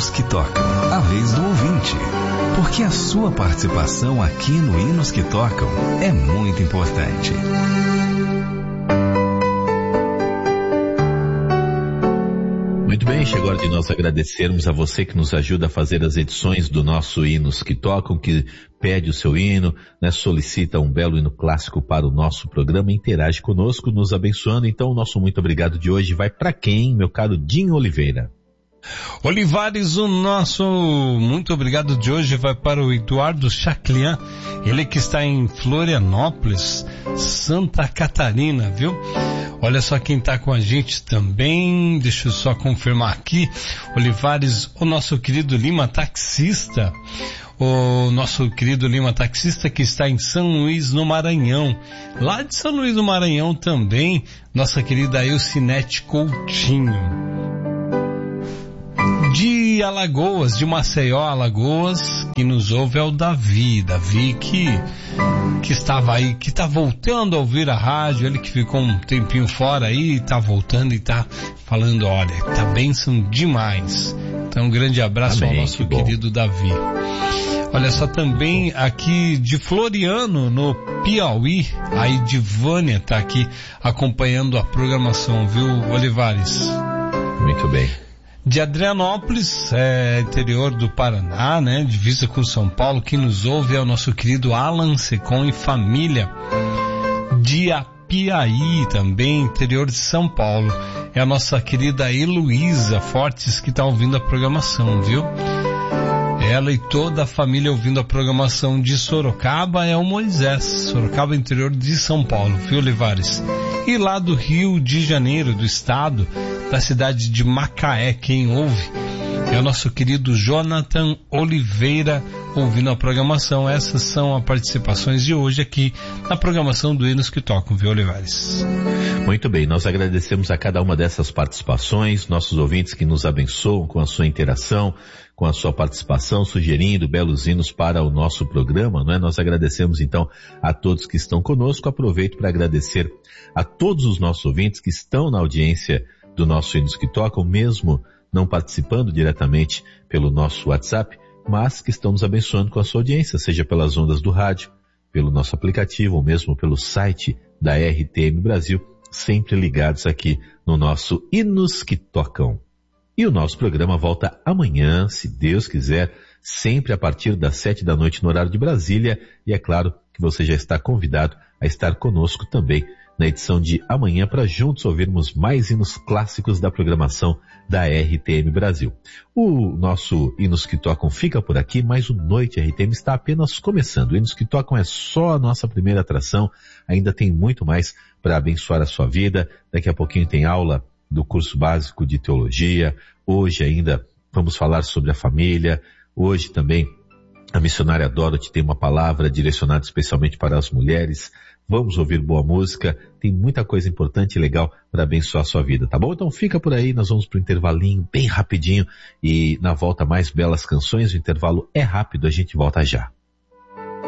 Hinos que Tocam, a vez do ouvinte. Porque a sua participação aqui no Hinos que Tocam é muito importante. Muito bem, chegou a hora de nós agradecermos a você que nos ajuda a fazer as edições do nosso Hinos que Tocam, que pede o seu hino, né, solicita um belo hino clássico para o nosso programa, interage conosco, nos abençoando. Então o nosso muito obrigado de hoje vai para quem, meu caro Dinho Oliveira? Olivares, o nosso muito obrigado de hoje vai para o Eduardo Chaclian, ele que está em Florianópolis, Santa Catarina, viu? Olha só quem está com a gente também, deixa eu só confirmar aqui, Olivares, o nosso querido Lima Taxista, que está em São Luís no Maranhão, lá de São Luís no Maranhão também, nossa querida Elcinete Coutinho. De Alagoas, de Maceió, Alagoas, que nos ouve é o Davi que estava aí, que está voltando a ouvir a rádio, ele que ficou um tempinho fora aí, está voltando e está falando, olha, tá bênção demais. Então um grande abraço ao nosso querido Davi. Olha só também aqui de Floriano, no Piauí, a Edivânia está aqui acompanhando a programação, viu, Olivares? Muito bem. De Adrianópolis, interior do Paraná, né, divisa com São Paulo, quem nos ouve é o nosso querido Alan Secom e família. De Apiaí também, interior de São Paulo, é a nossa querida Heloísa Fortes que está ouvindo a programação, viu? Ela e toda a família ouvindo a programação. De Sorocaba é o Moisés, Sorocaba, interior de São Paulo, viu, Olivares? E lá do Rio de Janeiro, do estado, da cidade de Macaé, quem ouve é o nosso querido Jonathan Oliveira, ouvindo a programação. Essas são as participações de hoje aqui na programação do Hinos que Tocam, viu, Olivares? Muito bem, nós agradecemos a cada uma dessas participações, nossos ouvintes que nos abençoam com a sua interação, com a sua participação, sugerindo belos hinos para o nosso programa, não é? Nós agradecemos então a todos que estão conosco. Aproveito para agradecer a todos os nossos ouvintes que estão na audiência do nosso Hinos que Tocam, mesmo não participando diretamente pelo nosso WhatsApp, mas que estão nos abençoando com a sua audiência, seja pelas ondas do rádio, pelo nosso aplicativo ou mesmo pelo site da RTM Brasil, sempre ligados aqui no nosso Hinos que Tocam. E o nosso programa volta amanhã, se Deus quiser, sempre a partir das 7 da noite no horário de Brasília, e é claro que você já está convidado a estar conosco também na edição de amanhã para juntos ouvirmos mais hinos clássicos da programação da RTM Brasil. O nosso Hinos que Tocam fica por aqui, mas o Noite RTM está apenas começando. O Hinos que Tocam é só a nossa primeira atração, ainda tem muito mais para abençoar a sua vida. Daqui a pouquinho tem aula do curso básico de teologia. Hoje ainda vamos falar sobre a família. Hoje também a missionária Dorothy tem uma palavra direcionada especialmente para as mulheres. Vamos ouvir boa música, tem muita coisa importante e legal para abençoar a sua vida, tá bom? Então fica por aí, nós vamos pro intervalinho bem rapidinho e na volta mais belas canções. O intervalo é rápido, a gente volta já.